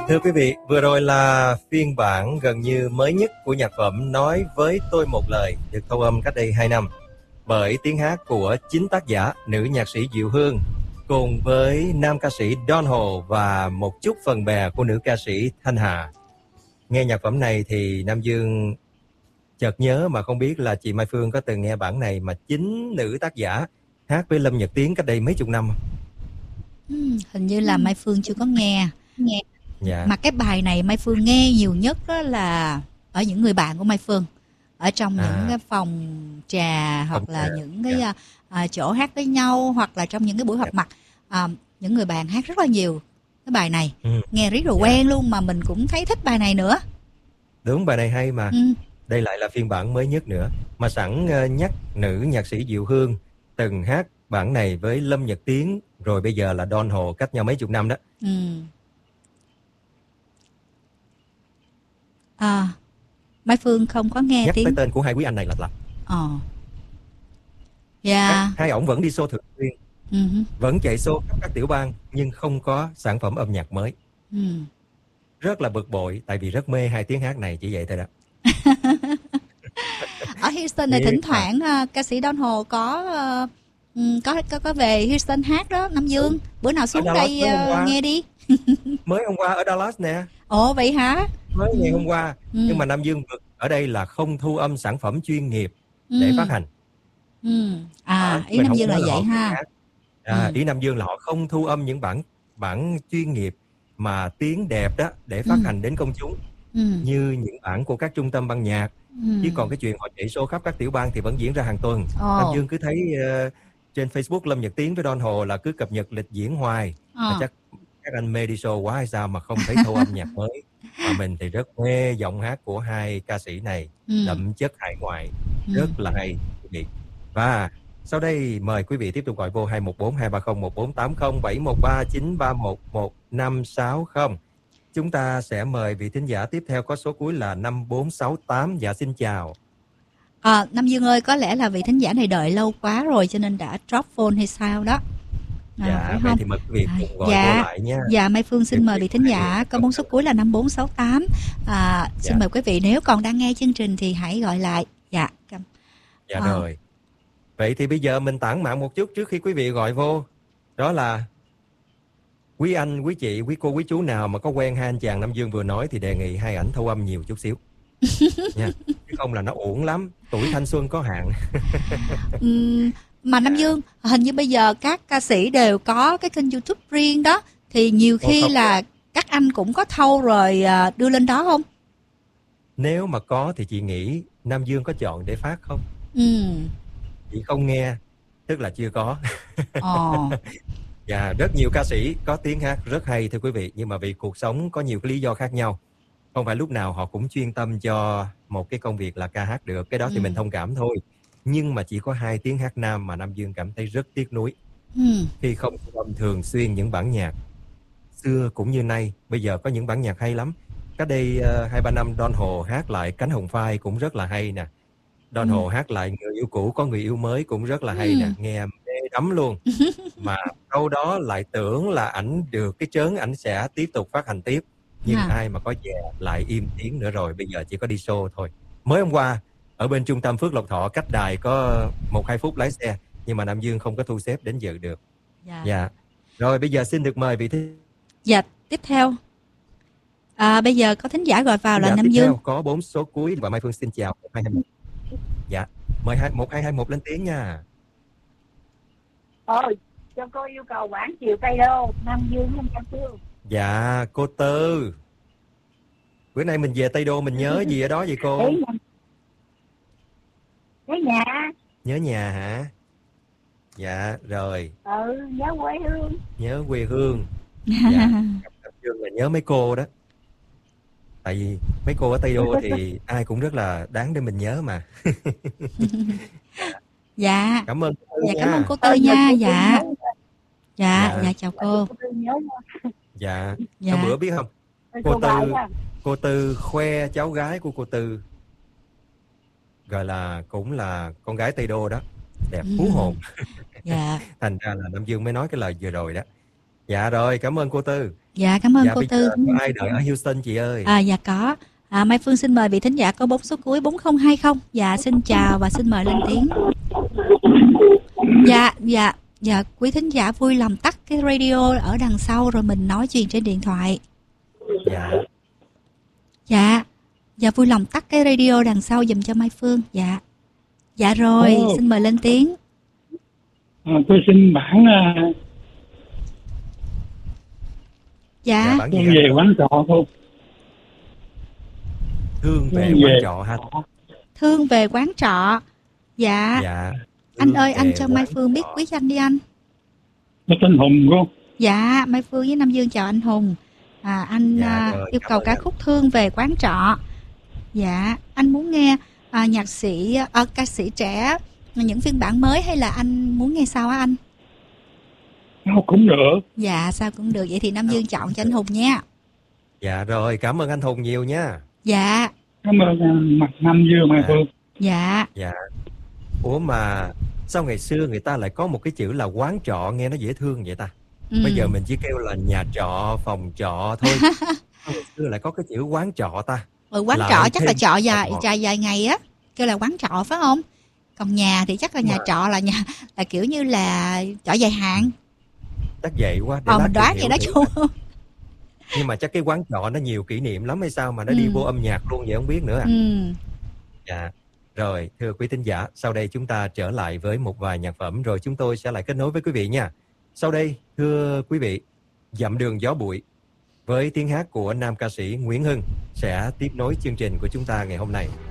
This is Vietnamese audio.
Thưa quý vị, vừa rồi là phiên bản gần như mới nhất của nhạc phẩm Nói với tôi một lời, được thu âm cách đây 2 năm bởi tiếng hát của chính tác giả nữ nhạc sĩ Diệu Hương cùng với nam ca sĩ Don Hồ và một chút phần bè của nữ ca sĩ Thanh Hà. Nghe nhạc phẩm này thì Nam Dương chợt nhớ mà không biết là chị Mai Phương có từng nghe bản này mà chính nữ tác giả hát với Lâm Nhật Tiến cách đây mấy chục năm. Hình như là Mai Phương chưa có nghe. Dạ. Mà cái bài này Mai Phương nghe nhiều nhất đó là ở những người bạn của Mai Phương, ở trong những cái phòng trà hoặc là những cái chỗ hát với nhau, hoặc là trong những cái buổi họp mặt, những người bạn hát rất là nhiều cái bài này. Nghe riết rồi quen luôn, mà mình cũng thấy thích bài này nữa. Đúng, bài này hay mà. Đây lại là phiên bản mới nhất nữa. Mà sẵn nhắc nữ nhạc sĩ Diệu Hương từng hát bản này với Lâm Nhật Tiến, rồi bây giờ là Don Hồ, cách nhau mấy chục năm đó. Mai Phương không có nghe nhắc tiếng tới tên của hai quý anh này là hai ổng vẫn đi show thường xuyên, vẫn chạy show khắp các tiểu bang, nhưng không có sản phẩm âm nhạc mới. Rất là bực bội, tại vì rất mê hai tiếng hát này, chỉ vậy thôi đó. Ở Houston này thỉnh thoảng ca sĩ Don Hồ có về Houston hát đó, Nam Dương. Bữa nào xuống đây nghe đi. Mới hôm qua ở Dallas nè. Ồ vậy hả? Mới ngày hôm qua. Nhưng mà Nam Dương ở đây là không thu âm sản phẩm chuyên nghiệp để phát hành. Ý Nam Dương là vậy ha. Ý Nam Dương là họ không thu âm những bản chuyên nghiệp mà tiếng đẹp đó để phát hành đến công chúng như những bản của các trung tâm ban nhạc. Chứ còn cái chuyện họ chạy show khắp các tiểu bang thì vẫn diễn ra hàng tuần. Nam Dương cứ thấy trên Facebook Lâm Nhật Tiến với Don Hồ là cứ cập nhật lịch diễn hoài. Chắc các anh mê đi show quá hay sao mà không thấy thu âm nhạc mới. Mà mình thì rất mê giọng hát của hai ca sĩ này, đậm chất hải ngoại, rất là hay quý vị. Và sau đây mời quý vị tiếp tục gọi vô 214 230 1480 713 931 1560. Chúng ta sẽ mời vị thính giả tiếp theo có số cuối là 5468. Dạ xin chào. Nam Dương ơi, có lẽ là vị thính giả này đợi lâu quá rồi cho nên đã drop phone hay sao đó. Dạ, vậy thì mời quý vị cùng gọi vô lại nha. Dạ, Mai Phương xin mời vị thính giả có bốn số cuối là 5468. Xin mời quý vị nếu còn đang nghe chương trình thì hãy gọi lại. Dạ rồi. Vậy thì bây giờ mình tản mạn một chút trước khi quý vị gọi vô. Đó là quý anh, quý chị, quý cô, quý chú nào mà có quen hai anh chàng Nam Dương vừa nói thì đề nghị hai ảnh thu âm nhiều chút xíu nha. Chứ không là nó uổng lắm. Tuổi thanh xuân có hạn. Mà Nam Dương, hình như bây giờ các ca sĩ đều có cái kênh YouTube riêng đó, thì nhiều khi là các anh cũng có thâu rồi đưa lên đó không? Nếu mà có thì chị nghĩ Nam Dương có chọn để phát không? Chị không nghe, tức là chưa có. Và rất nhiều ca sĩ có tiếng hát rất hay thưa quý vị, nhưng mà vì cuộc sống có nhiều cái lý do khác nhau, không phải lúc nào họ cũng chuyên tâm cho một cái công việc là ca hát được. Cái đó thì mình thông cảm thôi. Nhưng mà chỉ có hai tiếng hát nam mà Nam Dương cảm thấy rất tiếc nuối khi không thu âm thường xuyên những bản nhạc xưa cũng như nay. Bây giờ có những bản nhạc hay lắm. Cách đây 2-3 năm Don Hồ hát lại Cánh Hồng Phai cũng rất là hay nè. Don Hồ hát lại Người Yêu Cũ Có Người Yêu Mới cũng rất là hay nè. Nghe mê đắm luôn. Mà đâu đó lại tưởng là ảnh được cái trớn ảnh sẽ tiếp tục phát hành tiếp. Nhưng ai mà có về lại im tiếng nữa rồi. Bây giờ chỉ có đi show thôi. Mới hôm qua ở bên trung tâm Phước Lộc Thọ, cách đài có 1-2 phút lái xe, nhưng mà Nam Dương không có thu xếp đến dự được. Dạ. Rồi bây giờ xin được mời vị thính. Dạ, tiếp theo. Bây giờ có thính giả gọi vào là Nam Dương. Có 4 số cuối và Mai Phương xin chào. 1221. Dạ, mời 1221 lên tiếng nha. Cho cô yêu cầu bản chiều Tây Đô, Nam Dương hay Nam Phương? Dạ, cô Tư. Bữa nay mình về Tây Đô mình nhớ gì ở đó vậy cô? Nhớ nhà. Nhớ nhà hả? Dạ, rồi. Nhớ quê hương. Nhớ quê hương. Dạ, Nam Dương là nhớ mấy cô đó. Tại vì mấy cô ở Tây Đô thì ai cũng rất là đáng để mình nhớ mà. Dạ. Cảm ơn cô Tư nha. Cảm ơn cô Tư nha. Dạ, chào cô. Dạ. Hôm bữa biết không? Cô Tư khoe cháu gái của cô Tư, gọi là cũng là con gái Tây Đô đó, đẹp hú hồn. Thành ra là Nam Dương mới nói cái lời vừa rồi đó. Dạ rồi, cảm ơn cô Tư. Dạ, cảm ơn Dạ cô bây Tư. giờ có ai đợi ở Houston chị ơi? Dạ có. Mai Phương xin mời vị thính giả có 4 số cuối 4020. Dạ, xin chào và xin mời lên tiếng. Dạ, quý thính giả vui lòng tắt cái radio ở đằng sau rồi mình nói chuyện trên điện thoại. Dạ, vui lòng tắt cái radio đằng sau giùm cho Mai Phương. Dạ rồi, xin mời lên tiếng. Tôi xin bản Bản gì về quán trọ thôi. Thương về quán trọ hả? Thương về quán trọ. Dạ. Anh ơi, anh cho Mai Phương biết quý danh đi anh. Tôi tên Hùng cô. Dạ, Mai Phương với Nam Dương chào anh Hùng. Anh yêu cầu ca khúc Thương về quán trọ. Dạ, anh muốn nghe nhạc sĩ ca sĩ trẻ những phiên bản mới hay là anh muốn nghe sao á anh? Sao cũng được. Dạ, sao cũng được. Vậy thì Nam Dương chọn cho anh Hùng nha. Dạ rồi, cảm ơn anh Hùng nhiều nha. Dạ. Cảm ơn mặt Nam Dương Mai Phương. Dạ. Ủa mà sao ngày xưa người ta lại có một cái chữ là quán trọ nghe nó dễ thương vậy ta? Bây giờ mình chỉ kêu là nhà trọ, phòng trọ thôi. Ngày xưa lại có cái chữ quán trọ ta? Quán trọ chắc là trọ dài ngày á, kêu là quán trọ phải không? Còn nhà thì chắc là nhà trọ là kiểu như là trọ dài hạn. Chắc vậy quá. Mình đoán vậy đó chú. Nhưng mà chắc cái quán trọ nó nhiều kỷ niệm lắm hay sao mà nó đi vô âm nhạc luôn vậy không biết nữa Dạ. Rồi, thưa quý thính giả, sau đây chúng ta trở lại với một vài nhạc phẩm rồi chúng tôi sẽ lại kết nối với quý vị nha. Sau đây, thưa quý vị, Dặm đường gió bụi với tiếng hát của nam ca sĩ Nguyễn Hưng sẽ tiếp nối chương trình của chúng ta ngày hôm nay.